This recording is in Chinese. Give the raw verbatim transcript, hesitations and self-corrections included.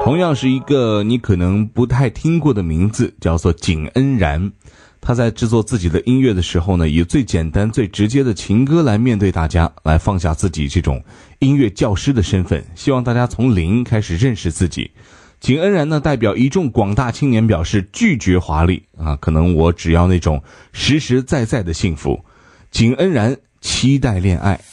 同样是一个你可能不太听过的名字，叫做井恩然。他在制作自己的音乐的时候呢，以最简单最直接的情歌来面对大家，来放下自己这种音乐教师的身份，希望大家从零开始认识自己。井恩然呢，代表一众广大青年表示拒绝华丽啊，可能我只要那种实实在在的幸福。井恩然期待恋爱。